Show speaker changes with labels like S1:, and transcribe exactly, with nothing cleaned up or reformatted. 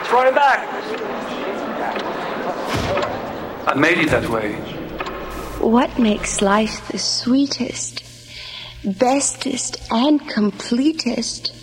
S1: Throw him back. I made it that way.
S2: What makes life the sweetest, bestest, and completest